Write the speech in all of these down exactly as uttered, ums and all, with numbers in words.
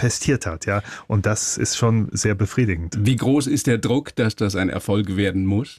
manifestiert hat. Ja? Und das ist schon sehr befriedigend. Wie groß ist der Druck, dass das ein Erfolg werden muss?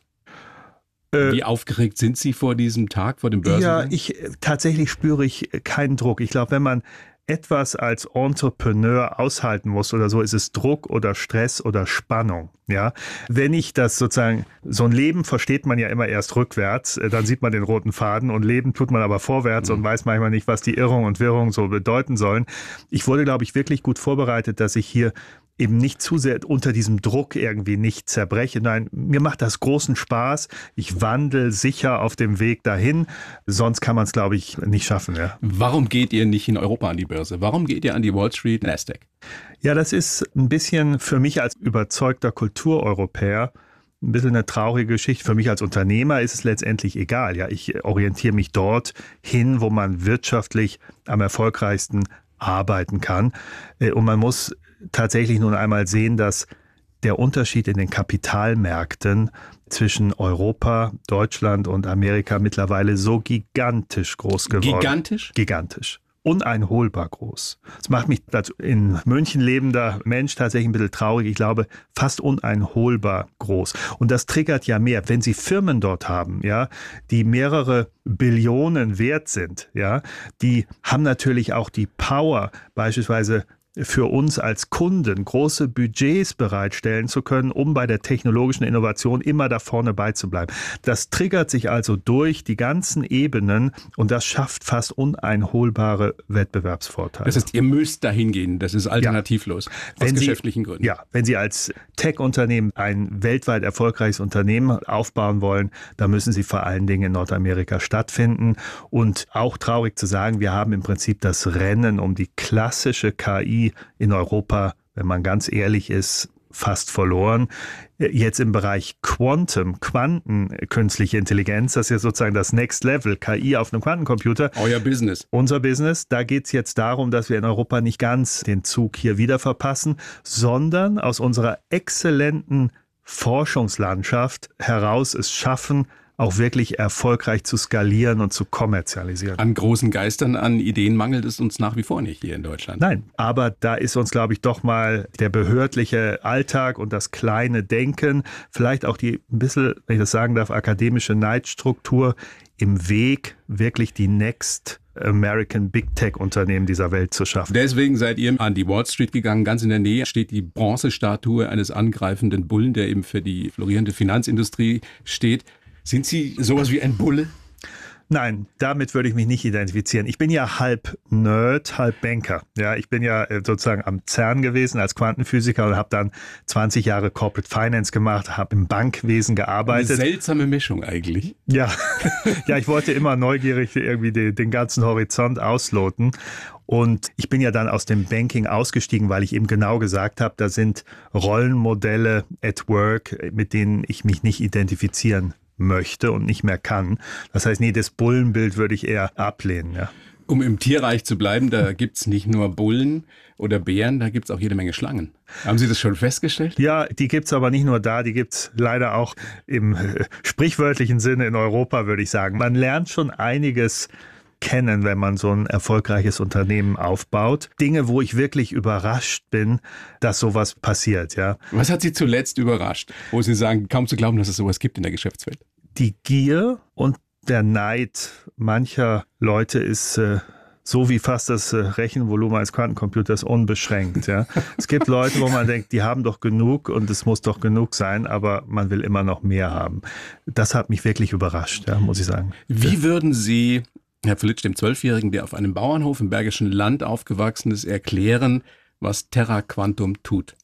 Äh, Wie aufgeregt sind Sie vor diesem Tag, vor dem Börsengang? Ja, ich, tatsächlich spüre ich keinen Druck. Ich glaube, wenn man etwas als Entrepreneur aushalten muss oder so, ist es Druck oder Stress oder Spannung. Ja, wenn ich das sozusagen, so ein Leben versteht man ja immer erst rückwärts, dann sieht man den roten Faden und Leben tut man aber vorwärts mhm. und weiß manchmal nicht, was die Irrung und Wirrung so bedeuten sollen. Ich wurde, glaube ich, wirklich gut vorbereitet, dass ich hier eben nicht zu sehr unter diesem Druck irgendwie nicht zerbreche. Nein, mir macht das großen Spaß. Ich wandle sicher auf dem Weg dahin. Sonst kann man es, glaube ich, nicht schaffen. Ja. Warum geht ihr nicht in Europa an die Börse? Warum geht ihr an die Wall Street, Nasdaq? Ja, das ist ein bisschen für mich als überzeugter Kultureuropäer ein bisschen eine traurige Geschichte. Für mich als Unternehmer ist es letztendlich egal. Ja, ich orientiere mich dort hin, wo man wirtschaftlich am erfolgreichsten arbeiten kann. Und man muss tatsächlich nun einmal sehen, dass der Unterschied in den Kapitalmärkten zwischen Europa, Deutschland und Amerika mittlerweile so gigantisch groß geworden ist. Gigantisch? Gigantisch. Uneinholbar groß. Das macht mich als in München lebender Mensch tatsächlich ein bisschen traurig. Ich glaube, fast uneinholbar groß. Und das triggert ja mehr. Wenn Sie Firmen dort haben, ja, die mehrere Billionen wert sind, ja, die haben natürlich auch die Power, beispielsweise für uns als Kunden große Budgets bereitstellen zu können, um bei der technologischen Innovation immer da vorne beizubleiben. Das triggert sich also durch die ganzen Ebenen und das schafft fast uneinholbare Wettbewerbsvorteile. Das heißt, ihr müsst dahin gehen, das ist alternativlos, ja. aus wenn geschäftlichen Sie, Gründen. Ja, wenn Sie als Tech-Unternehmen ein weltweit erfolgreiches Unternehmen aufbauen wollen, dann müssen Sie vor allen Dingen in Nordamerika stattfinden. Und auch traurig zu sagen, wir haben im Prinzip das Rennen um die klassische K I in Europa, wenn man ganz ehrlich ist, fast verloren. Jetzt im Bereich Quantum, Quanten, künstliche Intelligenz, das ist ja sozusagen das Next Level, K I auf einem Quantencomputer. Euer Business. Unser Business. Da geht es jetzt darum, dass wir in Europa nicht ganz den Zug hier wieder verpassen, sondern aus unserer exzellenten Forschungslandschaft heraus es schaffen, auch wirklich erfolgreich zu skalieren und zu kommerzialisieren. An großen Geistern, an Ideen mangelt es uns nach wie vor nicht hier in Deutschland. Nein, aber da ist uns, glaube ich, doch mal der behördliche Alltag und das kleine Denken, vielleicht auch die ein bisschen, wenn ich das sagen darf, akademische Neidstruktur im Weg, wirklich die Next American Big Tech Unternehmen dieser Welt zu schaffen. Deswegen seid ihr an die Wall Street gegangen. Ganz in der Nähe steht die Bronzestatue eines angreifenden Bullen, der eben für die florierende Finanzindustrie steht. Sind Sie sowas wie ein Bulle? Nein, damit würde ich mich nicht identifizieren. Ich bin ja halb Nerd, halb Banker. Ja, ich bin ja sozusagen am CERN gewesen als Quantenphysiker und habe dann zwanzig Jahre Corporate Finance gemacht, habe im Bankwesen gearbeitet. Eine seltsame Mischung eigentlich. Ja, ja, ich wollte immer neugierig irgendwie den, den ganzen Horizont ausloten. Und ich bin ja dann aus dem Banking ausgestiegen, weil ich eben genau gesagt habe, da sind Rollenmodelle at work, mit denen ich mich nicht identifizieren möchte und nicht mehr kann. Das heißt, nee, das Bullenbild würde ich eher ablehnen. Ja. Um im Tierreich zu bleiben, da gibt's nicht nur Bullen oder Bären, da gibt's auch jede Menge Schlangen. Haben Sie das schon festgestellt? Ja, die gibt's aber nicht nur da, die gibt's leider auch im äh, sprichwörtlichen Sinne in Europa, würde ich sagen. Man lernt schon einiges kennen, wenn man so ein erfolgreiches Unternehmen aufbaut. Dinge, wo ich wirklich überrascht bin, dass sowas passiert. Ja. Was hat Sie zuletzt überrascht, wo Sie sagen, kaum zu glauben, dass es sowas gibt in der Geschäftswelt? Die Gier und der Neid mancher Leute ist äh, so wie fast das äh, Rechenvolumen eines Quantencomputers unbeschränkt. Ja. Es gibt Leute, wo man denkt, die haben doch genug und es muss doch genug sein, aber man will immer noch mehr haben. Das hat mich wirklich überrascht, ja, muss ich sagen. Wie würden Sie Herr Flitsch, dem Zwölfjährigen, der auf einem Bauernhof im Bergischen Land aufgewachsen ist, erklären, was Terra Quantum tut?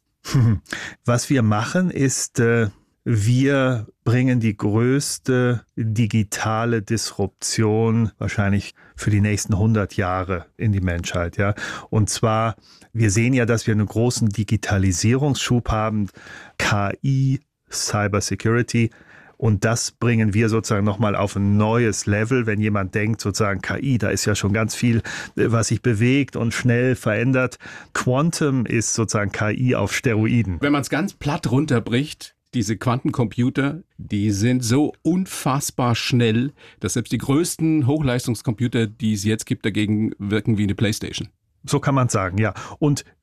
Was wir machen ist, äh, wir bringen die größte digitale Disruption wahrscheinlich für die nächsten hundert Jahre in die Menschheit. Ja? Und zwar, wir sehen ja, dass wir einen großen Digitalisierungsschub haben, K I, Cybersecurity. Und das bringen wir sozusagen nochmal auf ein neues Level. Wenn jemand denkt, sozusagen K I, da ist ja schon ganz viel, was sich bewegt und schnell verändert. Quantum ist sozusagen K I auf Steroiden. Wenn man es ganz platt runterbricht, diese Quantencomputer, die sind so unfassbar schnell, dass selbst die größten Hochleistungscomputer, die es jetzt gibt, dagegen wirken wie eine Playstation. So kann man sagen, ja. Und